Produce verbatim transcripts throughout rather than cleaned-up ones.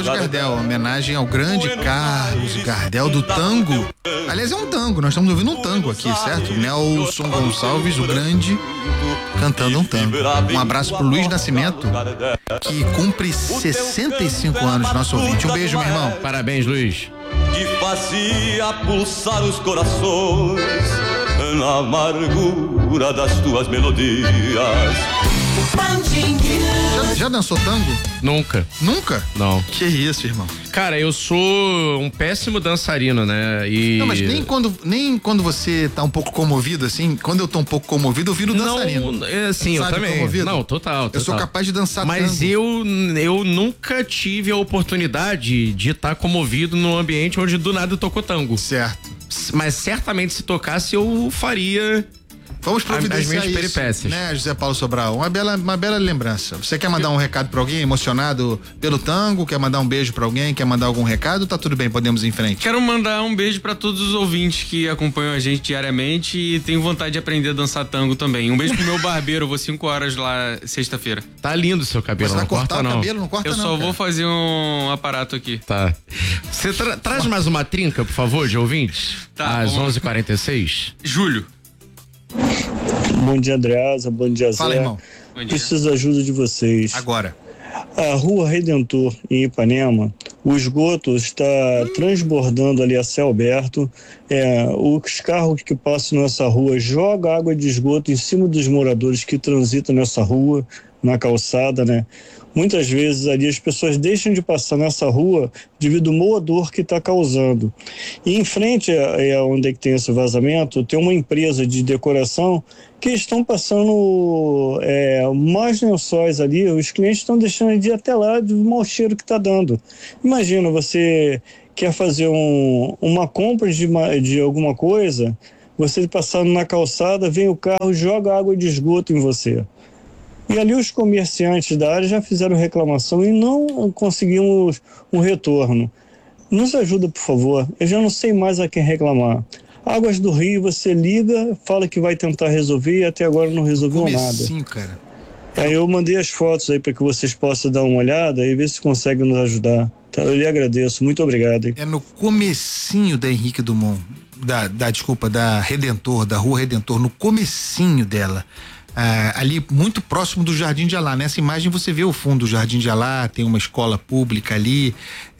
Carlos Gardel, homenagem ao grande Carlos Gardel do tango. Aliás, é um tango, nós estamos ouvindo um tango aqui, certo? Nelson Gonçalves, o grande, cantando um tango. Um abraço pro Luiz Nascimento, que cumpre sessenta e cinco anos, nosso ouvinte. Um beijo, meu irmão. Parabéns, Luiz. Que fazia pulsar os corações na amargura das tuas melodias. Já, já dançou tango? Nunca. Nunca? Não. Que isso, irmão? Cara, eu sou um péssimo dançarino, né? E... Não, mas nem quando, nem quando você tá um pouco comovido, assim, quando eu tô um pouco comovido, eu viro dançarino. Não, é, sim, eu Sabe, também. comovido? Não, total, total. Eu sou capaz de dançar Mas tango. eu, eu nunca tive a oportunidade de estar comovido num ambiente onde do nada eu tocou tango. Certo. Mas certamente se tocasse eu faria... Vamos providenciar as minhas isso, peripécias. né, José Paulo Sobral? Uma bela, uma bela lembrança. Você quer mandar um recado pra alguém emocionado pelo tango? Quer mandar um beijo pra alguém? Quer mandar algum recado? Tá tudo bem, podemos ir em frente. Quero mandar um beijo pra todos os ouvintes que acompanham a gente diariamente e tenho vontade de aprender a dançar tango também. Um beijo pro meu barbeiro, eu vou cinco horas lá sexta-feira. Tá lindo o seu cabelo, Você vai não cortar corta o não. cabelo? Não corta Eu não, só cara. vou fazer um aparato aqui. Tá. Você tra traz mais uma trinca, por favor, de ouvintes? Tá, Às vamos. onze e quarenta e seis. Júlio. Bom dia, Andreasa. Bom dia, Zé. Fala, irmão. Bom dia. Preciso da ajuda de vocês. Agora. A Rua Redentor, em Ipanema, o esgoto está transbordando ali a céu aberto. É, os carros que passam nessa rua jogam água de esgoto em cima dos moradores que transitam nessa rua, na calçada, né? Muitas vezes ali as pessoas deixam de passar nessa rua devido ao moador que está causando. E em frente a, a onde é que tem esse vazamento, tem uma empresa de decoração que estão passando é, mais lençóis ali, os clientes estão deixando de ir até lá do mau cheiro que está dando. Imagina, você quer fazer um, uma compra de, de alguma coisa, você passando na calçada, vem o carro e joga água de esgoto em você. E ali os comerciantes da área já fizeram reclamação e não conseguimos um retorno. Nos ajuda, por favor. Eu já não sei mais a quem reclamar. Águas do Rio, você liga, fala que vai tentar resolver e até agora não resolveu nada. Comecinho, cara. Aí eu mandei as fotos aí para que vocês possam dar uma olhada e ver se conseguem nos ajudar. Tá, eu lhe agradeço. Muito obrigado. Hein? É no comecinho da Henrique Dumont, da, da desculpa, da Redentor, da Rua Redentor, no comecinho dela. Ah, ali muito próximo do Jardim de Alá. Nessa imagem você vê o fundo do Jardim de Alá, tem uma escola pública ali,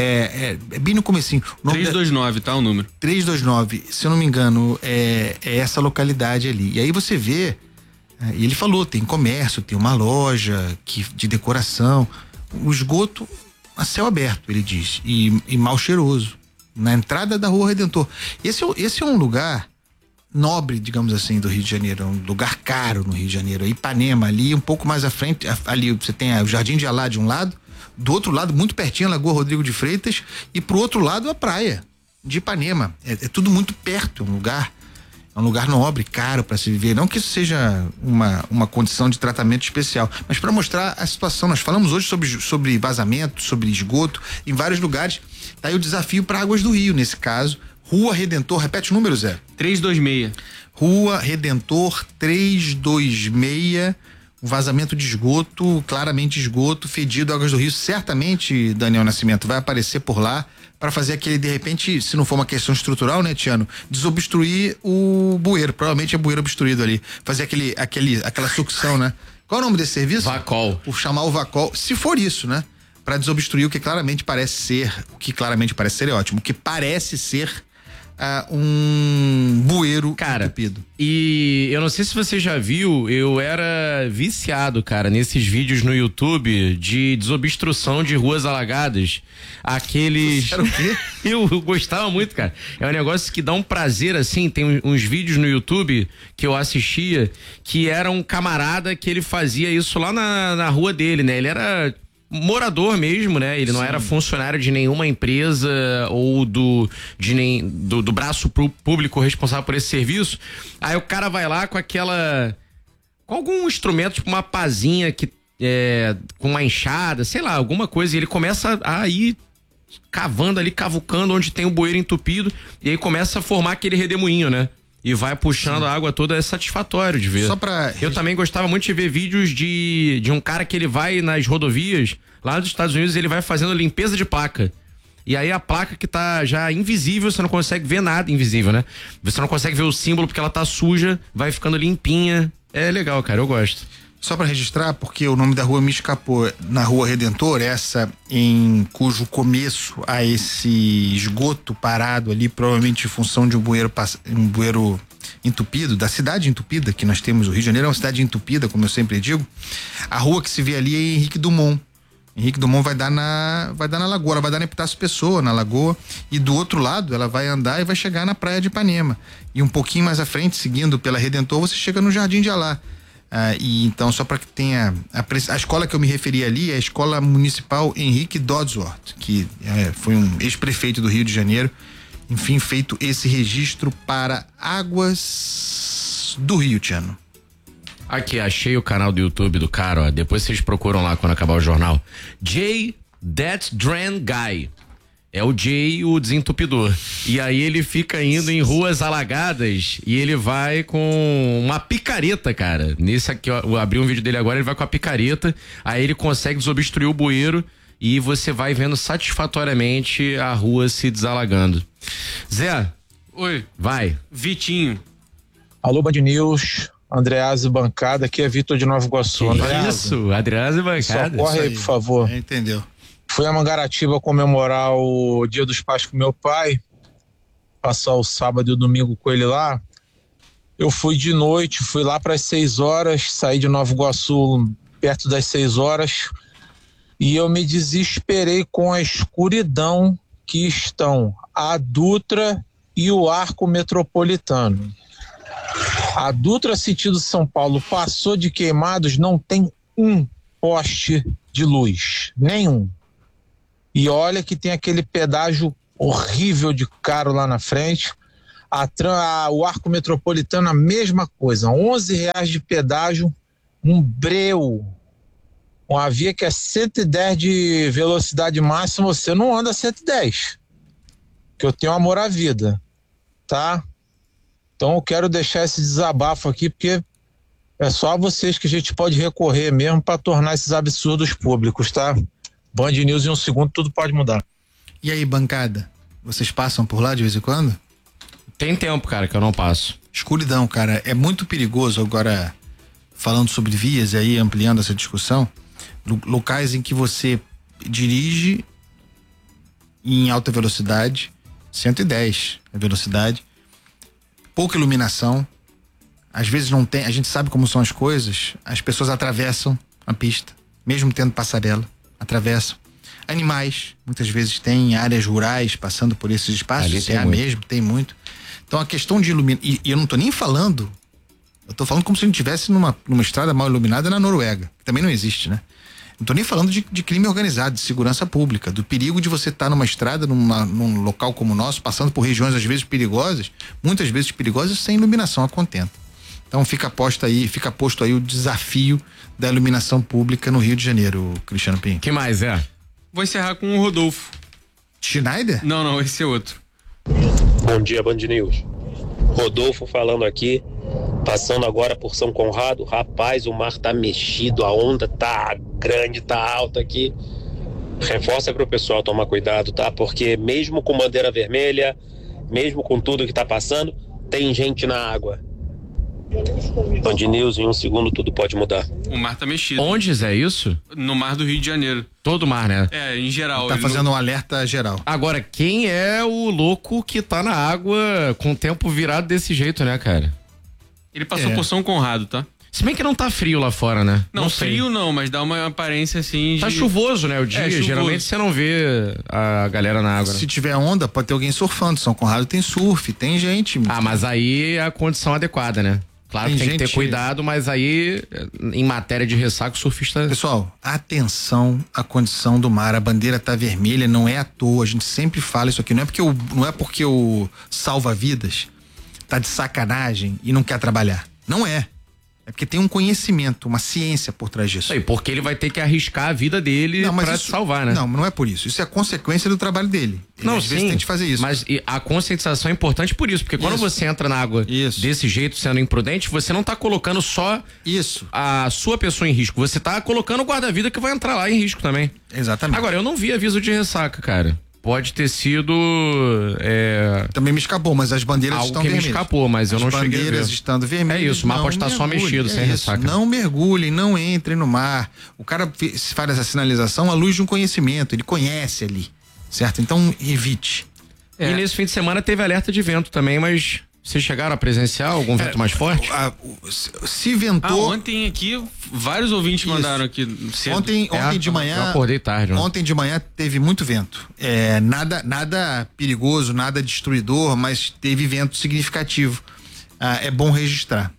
é, é, é bem no comecinho. trezentos e vinte e nove, tá o número? trezentos e vinte e nove, se eu não me engano, é, é essa localidade ali. E aí você vê, é, e ele falou, tem comércio, tem uma loja que, de decoração, o esgoto a céu aberto, ele diz, e, e mal cheiroso, na entrada da Rua Redentor. Esse é, esse é um lugar nobre, digamos assim, do Rio de Janeiro, um lugar caro no Rio de Janeiro. Ipanema, ali um pouco mais à frente, ali você tem o Jardim de Alá de um lado, do outro lado, muito pertinho, a Lagoa Rodrigo de Freitas, e pro outro lado a praia de Ipanema. É, é tudo muito perto, um lugar, é um lugar nobre, caro para se viver. Não que isso seja uma, uma condição de tratamento especial, mas para mostrar a situação. Nós falamos hoje sobre, sobre vazamento, sobre esgoto, em vários lugares. Tá aí o desafio para Águas do Rio, nesse caso. Rua Redentor, repete o número, Zé. trezentos e vinte e seis. Rua Redentor trezentos e vinte e seis, um vazamento de esgoto, claramente esgoto, fedido, Águas do Rio. Certamente, Daniel Nascimento, vai aparecer por lá para fazer aquele, de repente, se não for uma questão estrutural, né, Tiano, desobstruir o bueiro, provavelmente é bueiro obstruído ali, fazer aquele, aquele, aquela sucção, né? Qual é o nome desse serviço? Vacol. Por chamar o Vacol, se for isso, né? Para desobstruir o que claramente parece ser, o que claramente parece ser é ótimo, o que parece ser Uh, um bueiro cara, entupido. E eu não sei se você já viu, eu era viciado, cara, nesses vídeos no YouTube de desobstrução de ruas alagadas. Aqueles... Era o quê? eu gostava muito, cara. É um negócio que dá um prazer, assim, tem uns vídeos no YouTube que eu assistia, que era um camarada que ele fazia isso lá na, na rua dele, né? Ele era morador mesmo, né? Ele não Sim. era funcionário de nenhuma empresa ou do, de nem, do, do braço público responsável por esse serviço. Aí o cara vai lá com aquela... com algum instrumento, tipo uma pazinha que, é, com uma enxada, sei lá, alguma coisa, e ele começa a ir cavando ali, cavucando onde tem o bueiro entupido, e aí começa a formar aquele redemoinho, né? E vai puxando Sim. a água toda, é satisfatório de ver. Só pra... Eu também gostava muito de ver vídeos de, de um cara que ele vai nas rodovias, Lá dos Estados Unidos ele vai fazendo limpeza de placa. E aí a placa que tá já invisível, você não consegue ver nada invisível, né? Você não consegue ver o símbolo porque ela tá suja, vai ficando limpinha. É legal, cara, eu gosto. Só para registrar, porque o nome da rua me escapou, na Rua Redentor, essa em cujo começo há esse esgoto parado ali, provavelmente em função de um bueiro, um bueiro entupido, da cidade entupida que nós temos. O Rio de Janeiro é uma cidade entupida, como eu sempre digo. A rua que se vê ali é Henrique Dumont. Henrique Dumont vai dar na vai dar na Lagoa, ela vai dar na Epitácio Pessoa, na Lagoa, e do outro lado ela vai andar e vai chegar na Praia de Ipanema. E um pouquinho mais à frente, seguindo pela Redentor, você chega no Jardim de Alá. Ah, e então, só para que tenha a, a escola que eu me referi ali é a Escola Municipal Henrique Dodsworth, que é, foi um ex-prefeito do Rio de Janeiro. Enfim, feito esse registro para Águas do Rio, Tiano. Aqui, achei o canal do YouTube do cara, ó. Depois vocês procuram lá quando acabar o jornal. Jay, That Dran Guy. É o Jay, o desentupidor. E aí ele fica indo em ruas alagadas e ele vai com uma picareta, cara. Nesse aqui, ó, eu abri um vídeo dele agora, ele vai com a picareta, aí ele consegue desobstruir o bueiro e você vai vendo satisfatoriamente a rua se desalagando. Zé. Oi. Vai. Vitinho. Alô, Band News. Andreasa Bancada, aqui é Vitor de Nova Iguaçu. Isso, Andreasa Bancada. Socorre aí, por favor. Entendeu. Fui a Mangaratiba comemorar o Dia dos Pais com meu pai, passar o sábado e o domingo com ele lá. Eu fui de noite, fui lá para as seis horas, saí de Nova Iguaçu perto das seis horas e eu me desesperei com a escuridão que estão a Dutra e o Arco Metropolitano. A Dutra sentido São Paulo passou de Queimados, não tem um poste de luz, nenhum. E olha que tem aquele pedágio horrível de caro lá na frente. A, a, o Arco Metropolitano, a mesma coisa, onze reais de pedágio, um breu. Uma via que é cento e dez de velocidade máxima, você não anda cento e dez. Que eu tenho amor à vida, tá? Então eu quero deixar esse desabafo aqui, porque é só a vocês que a gente pode recorrer mesmo para tornar esses absurdos públicos, tá? Band News em um segundo, tudo pode mudar. E aí, bancada? Vocês passam por lá de vez em quando? Tem tempo, cara, que eu não passo. Escuridão, cara, é muito perigoso agora, falando sobre vias e aí ampliando essa discussão, locais em que você dirige em alta velocidade, cento e dez a velocidade, pouca iluminação, às vezes não tem, a gente sabe como são as coisas, as pessoas atravessam a pista, mesmo tendo passarela, atravessam. Animais, muitas vezes tem áreas rurais passando por esses espaços, é mesmo, tem muito. Então a questão de iluminar, e, e eu não tô nem falando, eu tô falando como se a gente estivesse numa, numa estrada mal iluminada na Noruega, que também não existe, né? Não tô nem falando de, de crime organizado, de segurança pública, do perigo de você estar tá numa estrada, numa, num local como o nosso, passando por regiões às vezes perigosas, muitas vezes perigosas, sem iluminação a contento. Então fica posto aí, fica posto aí o desafio da iluminação pública no Rio de Janeiro, Cristiano Pinho. Que mais é? Vou encerrar com o Rodolfo. Schneider? Não, não, esse é outro. Bom dia, Band News. Rodolfo falando aqui, passando agora por São Conrado. Rapaz, o mar tá mexido, a onda tá grande, tá alta aqui. Reforça pro pessoal tomar cuidado, tá? Porque mesmo com bandeira vermelha, mesmo com tudo que tá passando, tem gente na água. Band News, em um segundo tudo pode mudar. O mar tá mexido. Onde é isso? No mar do Rio de Janeiro. Todo mar, né? É, em geral. Tá fazendo não... um alerta geral. Agora, quem é o louco que tá na água com o tempo virado desse jeito, né, cara? Ele passou é. por São Conrado, tá? Se bem que não tá frio lá fora, né? Não, não frio não, mas dá uma aparência assim de... Tá chuvoso, né, o dia. É, geralmente você não vê a galera na água. Se né? tiver onda, pode ter alguém surfando. São Conrado tem surf, tem gente. Ah, mas aí é a condição adequada, né? Claro que tem, tem gente... que ter cuidado, mas aí, em matéria de ressaca, o surfista... Pessoal, atenção à condição do mar. A bandeira tá vermelha, não é à toa. A gente sempre fala isso aqui. Não é porque o, não é porque o salva-vidas tá de sacanagem e não quer trabalhar. Não é. É porque tem um conhecimento, uma ciência por trás disso. Aí, porque ele vai ter que arriscar a vida dele para te salvar, né? Não, não é por isso. Isso é consequência do trabalho dele. Ele, não, às sim, vezes tem que fazer isso. Mas a conscientização é importante por isso, porque quando isso. você entra na água isso. desse jeito, sendo imprudente, você não tá colocando só isso. a sua pessoa em risco, você tá colocando o guarda-vida que vai entrar lá em risco também. Exatamente. Agora, eu não vi aviso de ressaca, cara. Pode ter sido. É... Também me escapou, mas as bandeiras Algo estão que vermelhas. me escapou, mas eu as não cheguei a ver. As bandeiras estando vermelhas. É isso, o mapa pode estar só mexido, é sem isso. ressaca. Não mergulhem, não entrem no mar. O cara faz essa sinalização à luz de um conhecimento, ele conhece ali, certo? Então, evite. É. E nesse fim de semana teve alerta de vento também, mas vocês chegaram a presenciar algum é, vento mais forte? A, a, se ventou... Ah, ontem aqui, vários ouvintes isso. mandaram aqui cedo. Ontem, ontem é, de manhã... Eu acordei tarde. Né? Ontem de manhã teve muito vento. É, nada, nada perigoso, nada destruidor, mas teve vento significativo. Ah, é bom registrar.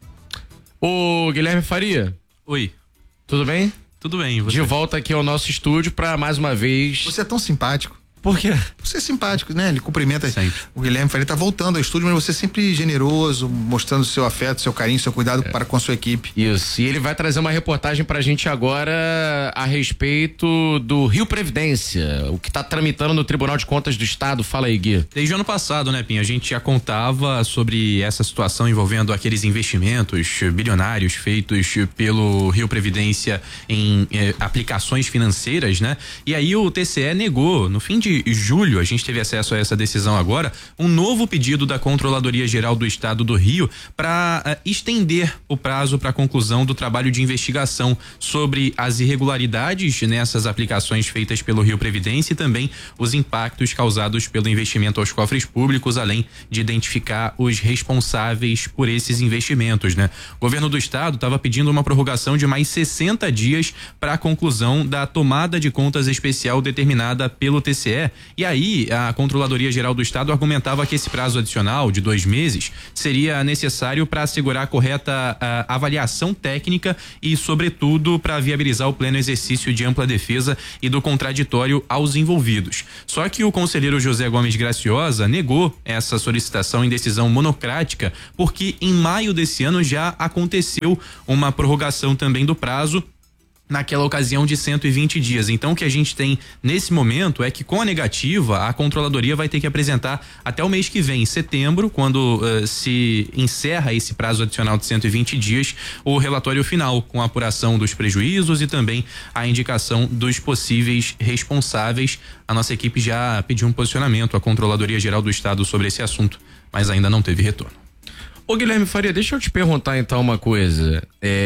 Ô, Guilherme Faria. Oi. Tudo bem? Tudo bem. Você? De volta aqui ao nosso estúdio para mais uma vez... Você é tão simpático. Por quê? Você é simpático, né? Ele cumprimenta sempre. O Guilherme Faria tá voltando ao estúdio, mas você é sempre generoso, mostrando seu afeto, seu carinho, seu cuidado é. para com a sua equipe. Isso, e ele vai trazer uma reportagem pra gente agora a respeito do Rio Previdência, o que tá tramitando no Tribunal de Contas do Estado. Fala aí, Gui. Desde o ano passado, né, Pinho? A gente já contava sobre essa situação envolvendo aqueles investimentos bilionários feitos pelo Rio Previdência em eh, aplicações financeiras, né? E aí o T C E negou, no fim de julho, a gente teve acesso a essa decisão agora, um novo pedido da Controladoria Geral do Estado do Rio para uh, estender o prazo para a conclusão do trabalho de investigação sobre as irregularidades nessas aplicações feitas pelo Rio Previdência e também os impactos causados pelo investimento aos cofres públicos, além de identificar os responsáveis por esses investimentos, né? O governo do estado estava pedindo uma prorrogação de mais sessenta dias para a conclusão da tomada de contas especial determinada pelo T C E. E aí, a Controladoria Geral do Estado argumentava que esse prazo adicional de dois meses seria necessário para assegurar a correta a, avaliação técnica e, sobretudo, para viabilizar o pleno exercício de ampla defesa e do contraditório aos envolvidos. Só que o conselheiro José Gomes Graciosa negou essa solicitação em decisão monocrática, porque em maio desse ano já aconteceu uma prorrogação também do prazo, naquela ocasião de cento e vinte dias. Então o que a gente tem nesse momento é que com a negativa a controladoria vai ter que apresentar até o mês que vem, em setembro, quando uh, se encerra esse prazo adicional de cento e vinte dias, o relatório final com a apuração dos prejuízos e também a indicação dos possíveis responsáveis. A nossa equipe já pediu um posicionamento à Controladoria Geral do Estado sobre esse assunto, mas ainda não teve retorno. Ô Guilherme Faria, deixa eu te perguntar então uma coisa.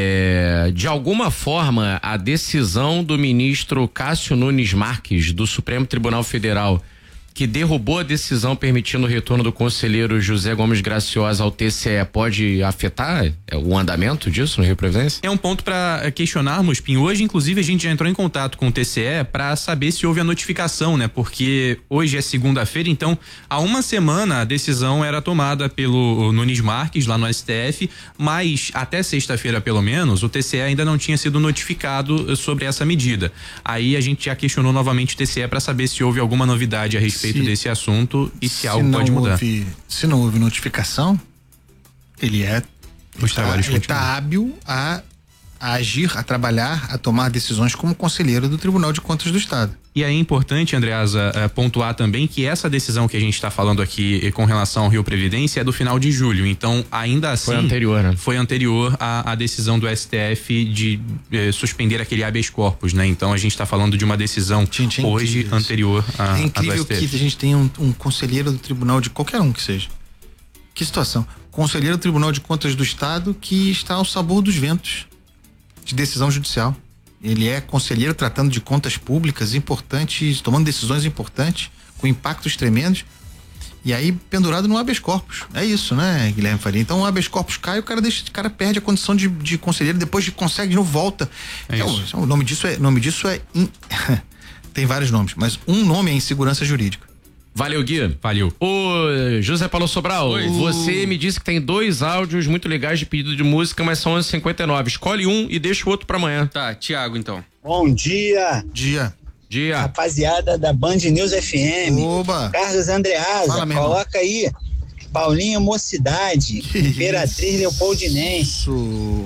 É, de alguma forma, a decisão do ministro Cássio Nunes Marques, do Supremo Tribunal Federal, que derrubou a decisão permitindo o retorno do conselheiro José Gomes Graciosa ao T C E, pode afetar o andamento disso no Rio Previdência? É um ponto para questionarmos, Pinho. Hoje, inclusive, a gente já entrou em contato com o T C E para saber se houve a notificação, né? Porque hoje é segunda-feira, então há uma semana a decisão era tomada pelo Nunes Marques lá no S T F, mas até sexta-feira pelo menos o T C E ainda não tinha sido notificado sobre essa medida. Aí a gente já questionou novamente o T C E para saber se houve alguma novidade a respeito Se, desse assunto e se, se algo pode mudar. Houve, se não houve notificação, ele é Os ele está tá hábil a, a agir, a trabalhar, a tomar decisões como conselheiro do Tribunal de Contas do Estado. E é importante, Andreasa, uh, pontuar também que essa decisão que a gente está falando aqui eh, com relação ao Rio Previdência é do final de julho, então ainda assim foi anterior, né? Foi anterior à, à decisão do S T F de eh, suspender aquele habeas corpus, né? Então a gente está falando de uma decisão tchim, tchim, hoje tchim, anterior à, é incrível à do S T F. Que a gente tenha um, um conselheiro do tribunal de qualquer um que seja. Que situação? Conselheiro do Tribunal de Contas do Estado que está ao sabor dos ventos de decisão judicial. Ele é conselheiro tratando de contas públicas importantes, tomando decisões importantes, com impactos tremendos, e aí pendurado no habeas corpus. É isso, né, Guilherme Faria? Então o habeas corpus cai, o cara deixa, o cara perde a condição de, de conselheiro, depois de consegue de novo volta. É então, isso. O nome disso é, nome disso é in... tem vários nomes, mas um nome é insegurança jurídica. Valeu, Gui. Valeu. Ô, José Paulo Sobral, Oi. você me disse que tem dois áudios muito legais de pedido de música, mas são onze e cinquenta e nove. Escolhe um e deixa o outro pra amanhã. Tá, Tiago, então. Bom dia, Dia. Dia. rapaziada da Band News F M. Oba. Carlos Andreasa, Fala, meu irmão. coloca aí Paulinho Mocidade, Que Imperatriz isso. Leopoldinense. Isso.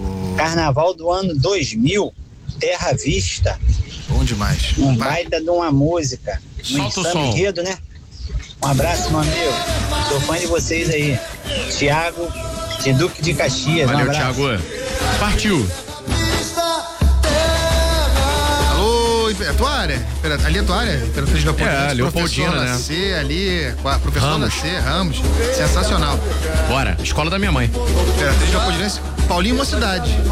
Carnaval do ano dois mil, Terra Vista. Bom demais. Um baita de uma música. Solta o samba som. enredo, né? Um abraço, meu amigo. Sou fã de vocês aí. Tiago, de Duque de Caxias. Valeu, um abraço. Thiago. Partiu. Alô, é tua área? Ali é tua área? Imperatriz Leopoldina. É, Leopoldina, Professor né? Nascer ali, com a professor Ramos. Nascer, Ramos. Sensacional. Bora, escola da minha mãe. Imperatriz Leopoldina, Paulinho Mocidade.